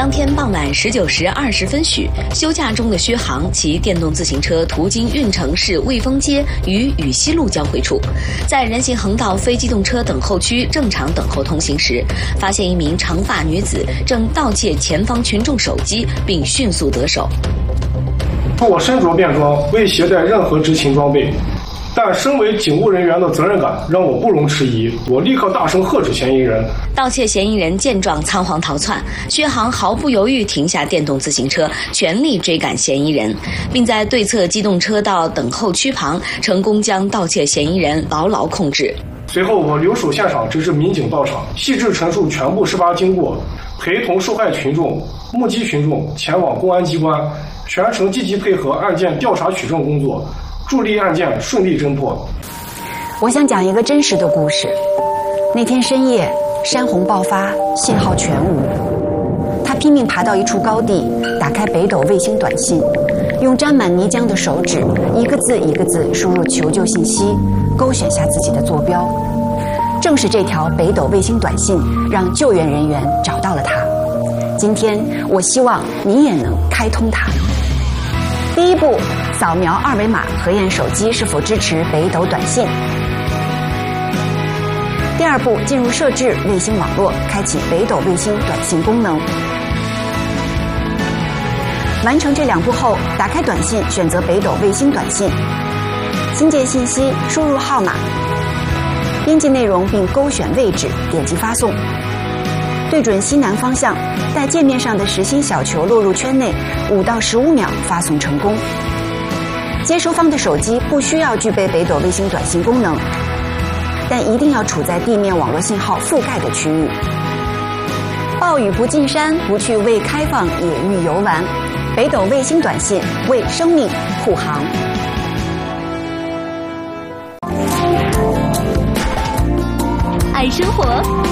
当天傍晚19时20分许，休假中的薛航骑电动自行车途经运城市卫丰街与禹西路交汇处，在人行横道非机动车等候区正常等候通行时，发现一名长发女子正盗窃前方群众手机，并迅速得手。 我身着便装，未携带任何执勤装备，但身为警务人员的责任感让我不容迟疑，我立刻大声喝止嫌疑人。 盗窃嫌疑人见状仓皇逃窜，薛航毫不犹豫停下电动自行车，全力追赶嫌疑人，并在对侧机动车道等候区旁成功将盗窃嫌疑人牢牢控制。 随后我留守现场，直至民警到场，细致陈述全部事发经过，陪同受害群众、目击群众前往公安机关，全程积极配合案件调查取证工作，助力案件顺利侦破。 我想讲一个真实的故事。那天深夜，山洪爆发，信号全无。他拼命爬到一处高地，打开北斗卫星短信，用沾满泥浆的手指一个字一个字输入求救信息，勾选下自己的坐标。正是这条北斗卫星短信让救援人员找到了他。今天我希望你也能开通它。第一步，扫描二维码核验手机是否支持北斗短信。第二步，进入设置卫星网络，开启北斗卫星短信功能。完成这2步后，打开短信，选择北斗卫星短信，新建信息，输入号码，编辑内容并勾选位置，点击发送。对准西南方向，待界面上的实心小球落入圈内，5到15秒发送成功。接收方的手机不需要具备北斗卫星短信功能，但一定要处在地面网络信号覆盖的区域。暴雨不进山，不去未开放野域游玩。北斗卫星短信为生命护航。 爱生活。